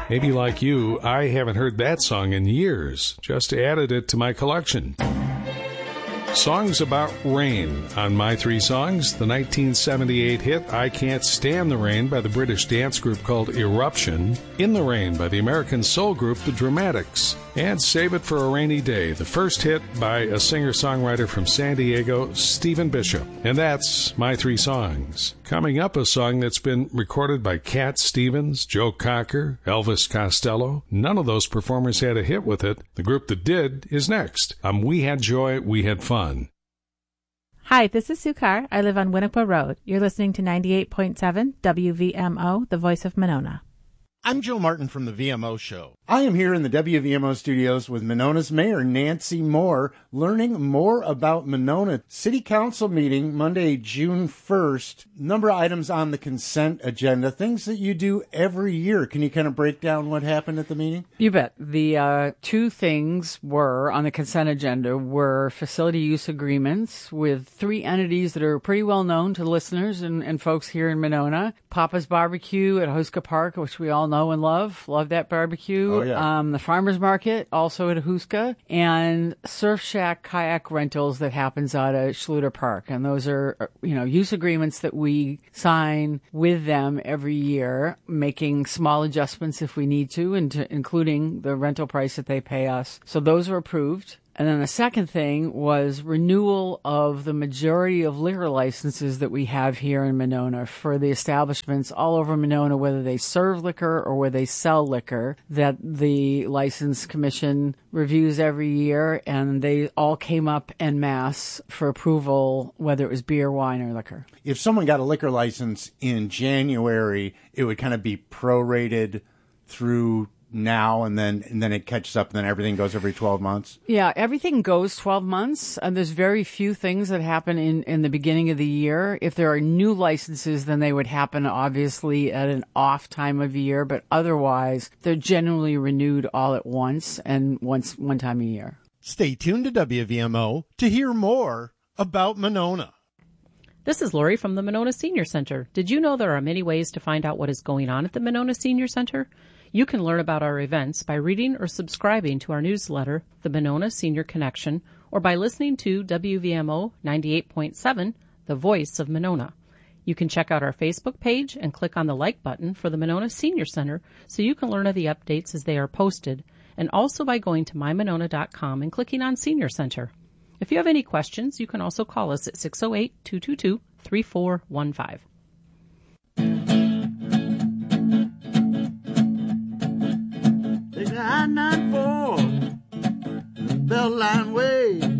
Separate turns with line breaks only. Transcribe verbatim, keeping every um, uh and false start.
Maybe like you, I haven't heard that song in years. Just added it to my collection. Songs About Rain on My Three Songs, the nineteen seventy-eight hit I Can't Stand the Rain by the British dance group called Eruption, In the Rain by the American soul group The Dramatics, and Save It for a Rainy Day, the first hit by a singer-songwriter from San Diego, Stephen Bishop. And that's My Three Songs. Coming up, a song that's been recorded by Cat Stevens, Joe Cocker, Elvis Costello. None of those performers had a hit with it. The group that did is next on We Had Joy, We Had Fun.
Hi, this is Sue Carr. I live on Winnequa Road. You're listening to ninety-eight point seven W V M O, the voice of Monona.
I'm Joe Martin from the V M O Show.
I am here in the W V M O studios with Monona's Mayor, Nancy Moore, learning more about Monona. City Council meeting Monday, June first. Number of items on the consent agenda, things that you do every year. Can you kind of break down what happened at the meeting?
You bet. The uh, two things were on the consent agenda were facility use agreements with three entities that are pretty well known to listeners and, and folks here in Monona. Papa's Barbecue at Hooska Park, which we all know and love. Love that barbecue.
Oh, yeah.
Um, the Farmers Market, also at Hooska, and Surf Shack kayak rentals that happens out at Schluter Park. And those are, you know, use agreements that we sign with them every year, making small adjustments if we need to, into, including the rental price that they pay us. So those were approved. And then the second thing was renewal of the majority of liquor licenses that we have here in Monona for the establishments all over Monona, whether they serve liquor or whether they sell liquor, that the License Commission reviews every year, and they all came up en masse for approval, whether it was beer, wine, or liquor.
If someone got a liquor license in January, it would kind of be prorated through now, and then and then it catches up, and then everything goes every twelve months?
Yeah, everything goes twelve months, and there's very few things that happen in, in the beginning of the year. If there are new licenses, then they would happen, obviously, at an off time of year, but otherwise, they're generally renewed all at once, and once one time a year.
Stay tuned to W V M O to hear more about Monona.
This is Lori from the Monona Senior Center. Did you know there are many ways to find out what is going on at the Monona Senior Center? You can learn about our events by reading or subscribing to our newsletter, The Monona Senior Connection, or by listening to W V M O ninety-eight point seven, The Voice of Monona. You can check out our Facebook page and click on the like button for the Monona Senior Center so you can learn of the updates as they are posted, and also by going to my monona dot com and clicking on Senior Center. If you have any questions, you can also call us at six oh eight, two two two, three four one five.
I ninety-four Beltline Way.